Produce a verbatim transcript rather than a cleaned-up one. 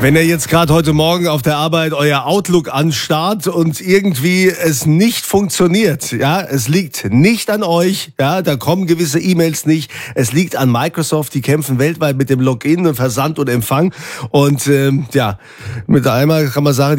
Wenn ihr jetzt gerade heute Morgen auf der Arbeit euer Outlook anstarrt und irgendwie es nicht funktioniert, ja, es liegt nicht an euch, ja, da kommen gewisse E-Mails nicht, es liegt an Microsoft, die kämpfen weltweit mit dem Login und Versand und Empfang und ähm, ja, mit einmal kann man sagen,